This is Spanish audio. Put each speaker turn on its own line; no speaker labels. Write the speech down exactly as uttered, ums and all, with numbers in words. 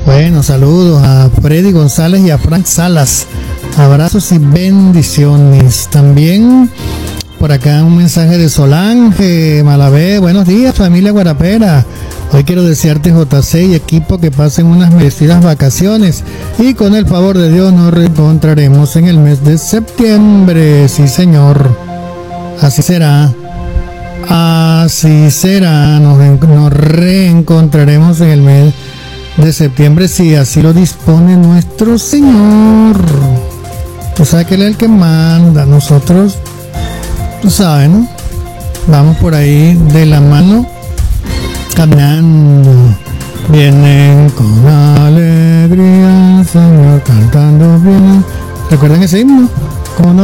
Bueno, saludos a Freddy González y a Frank Salas. Abrazos y bendiciones. También por acá un mensaje de Solange Malavé. Buenos días, familia Guarapera. Hoy quiero desearte, J C y equipo, que pasen unas merecidas vacaciones y con el favor de Dios nos reencontraremos en el mes de septiembre. Sí, señor. Así será. Así será. Nos, nos reencontraremos en el mes de septiembre, si así lo dispone nuestro Señor. Tú sabes que Él es el que manda. Nosotros, tú sabes, ¿no? Vamos por ahí de la mano, caminando. Vienen con alegría, Señor, cantando bien. ¿Recuerdan ese himno? Con